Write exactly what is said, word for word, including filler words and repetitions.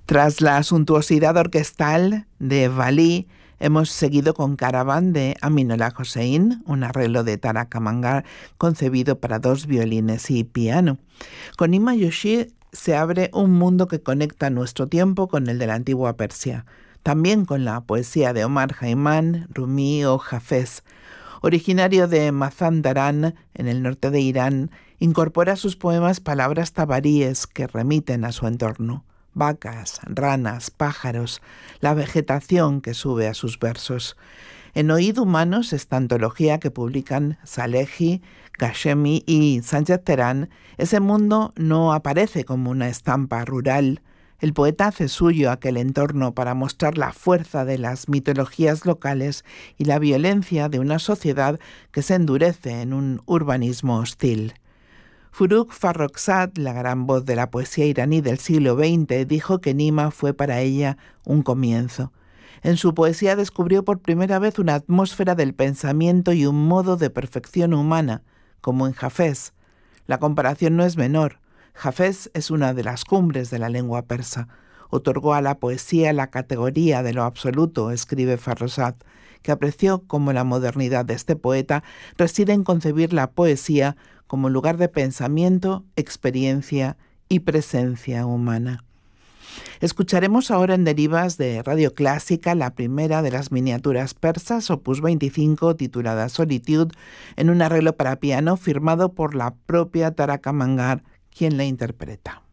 Tras la suntuosidad orquestal de Valí, hemos seguido con Caravan de Aminullah Hossein, un arreglo de Tarak Mangar concebido para dos violines y piano. Con Nima Joshi se abre un mundo que conecta nuestro tiempo con el de la antigua Persia, también con la poesía de Omar Khayyam, Rumi o Hafez. Originario de Mazandaran, en el norte de Irán, incorpora a sus poemas palabras tabaríes que remiten a su entorno. Vacas, ranas, pájaros, la vegetación que sube a sus versos. En Oíd Humanos, esta antología que publican Salehi, Gashemi y Sánchez Terán, ese mundo no aparece como una estampa rural. El poeta hace suyo aquel entorno para mostrar la fuerza de las mitologías locales y la violencia de una sociedad que se endurece en un urbanismo hostil. Furugh Farrokhzad, la gran voz de la poesía iraní del siglo veinte, dijo que Nima fue para ella un comienzo. En su poesía descubrió por primera vez una atmósfera del pensamiento y un modo de perfección humana, como en Hafez. La comparación no es menor. Hafez es una de las cumbres de la lengua persa. Otorgó a la poesía la categoría de lo absoluto, escribe Farrokhzad, que apreció como la modernidad de este poeta reside en concebir la poesía como lugar de pensamiento, experiencia y presencia humana. Escucharemos ahora en Derivas de Radio Clásica la primera de las miniaturas persas, opus veinticinco, titulada Solitude, en un arreglo para piano firmado por la propia Tarak Mangar, quien la interpreta.